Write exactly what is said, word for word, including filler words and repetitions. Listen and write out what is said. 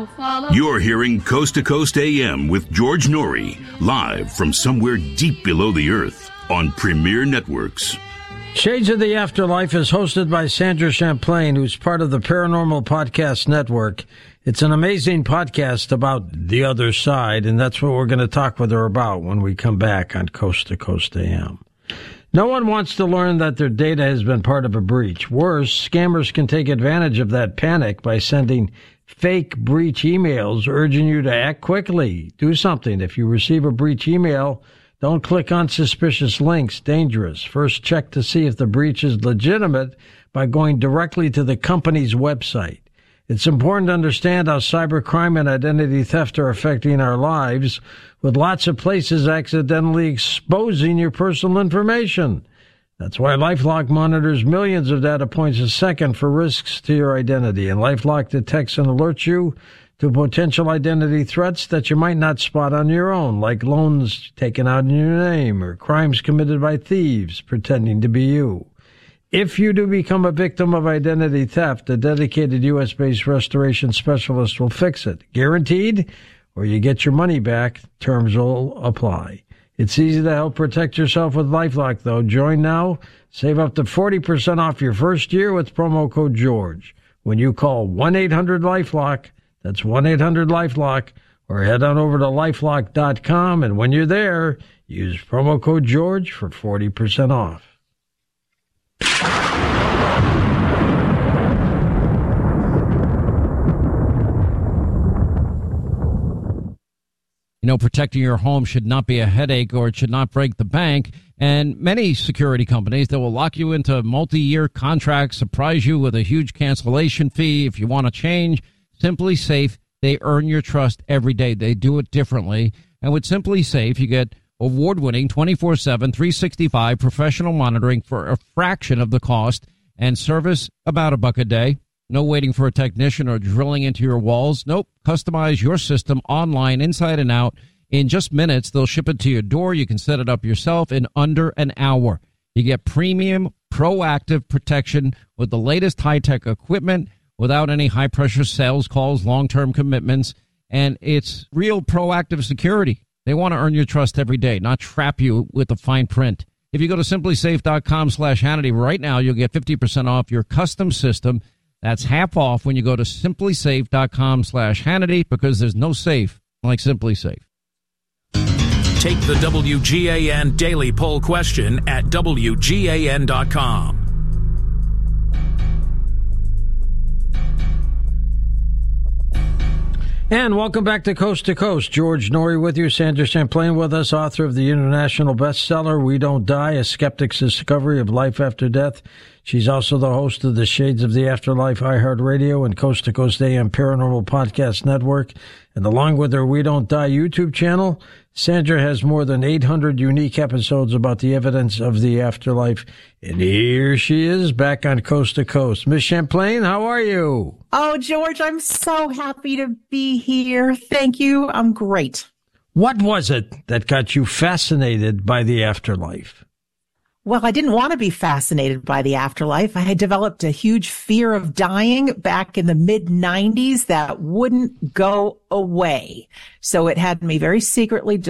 You're hearing Coast to Coast A M with George Norrie, live from somewhere deep below the earth on Premier Networks. Shades of the Afterlife is hosted by Sandra Champlain, who's part of the Paranormal Podcast Network. It's an amazing podcast about the other side, and that's what we're going to talk with her about when we come back on Coast to Coast A M. No one wants to learn that their data has been part of a breach. Worse, scammers can take advantage of that panic by sending fake breach emails urging you to act quickly. Do something. If you receive a breach email, don't click on suspicious links. Dangerous. First, check to see if the breach is legitimate by going directly to the company's website. It's important to understand how cybercrime and identity theft are affecting our lives, with lots of places accidentally exposing your personal information. That's why LifeLock monitors millions of data points a second for risks to your identity, and LifeLock detects and alerts you to potential identity threats that you might not spot on your own, like loans taken out in your name or crimes committed by thieves pretending to be you. If you do become a victim of identity theft, a dedicated U S-based restoration specialist will fix it. Guaranteed, or you get your money back. Terms will apply. It's easy to help protect yourself with LifeLock, though. Join now. Save up to forty percent off your first year with promo code George when you call one eight hundred LifeLock. That's one eight hundred LifeLock. Or head on over to lifelock dot com, and when you're there, use promo code George for forty percent off. You know, protecting your home should not be a headache, or it should not break the bank. And many security companies, they will lock you into multi-year contracts, surprise you with a huge cancellation fee if you want to change. Simply Safe, they earn your trust every day. They do it differently. And with Simply Safe, you get award-winning twenty-four seven, three sixty-five professional monitoring for a fraction of the cost, and service about a buck a day. No waiting for a technician or drilling into your walls. Nope. Customize your system online, inside and out. In just minutes, they'll ship it to your door. You can set it up yourself in under an hour. You get premium, proactive protection with the latest high-tech equipment without any high-pressure sales calls, long-term commitments, and it's real proactive security. They want to earn your trust every day, not trap you with the fine print. If you go to simply safe dot com slash Hannity right now, you'll get fifty percent off your custom system. That's half off when you go to simply safe dot com slash Hannity, because there's no safe like Simply Safe. Take the W G A N Daily Poll question at W G A N dot com. And welcome back to Coast to Coast. George Norrie with you. Sandra Champlain with us, author of the international bestseller, We Don't Die, A Skeptic's Discovery of Life After Death. She's also the host of the Shades of the Afterlife iHeartRadio and Coast to Coast A M Paranormal Podcast Network. And along with her We Don't Die YouTube channel, Sandra has more than eight hundred unique episodes about the evidence of the afterlife. And here she is back on Coast to Coast. Miss Champlain, how are you? Oh, George, I'm so happy to be here. Thank you. I'm great. What was it that got you fascinated by the afterlife? Well, I didn't want to be fascinated by the afterlife. I had developed a huge fear of dying back in the mid nineties that wouldn't go away. So it had me very secretly